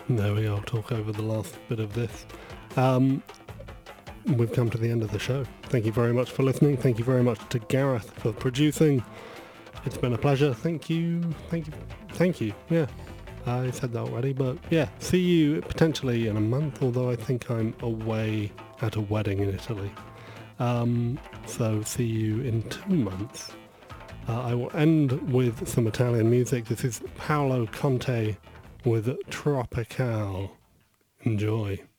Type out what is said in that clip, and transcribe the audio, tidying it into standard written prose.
There we go, I'll talk over the last bit of this. We've come to the end of the show. Thank you very much for listening. Thank you very much to Gareth for producing. It's been a pleasure. Thank you. Yeah, I said that already, but yeah, see you potentially in a month, although I think I'm away at a wedding in Italy. So see you in 2 months. I will end with some Italian music. This is Paolo Conte with Tropical. Enjoy.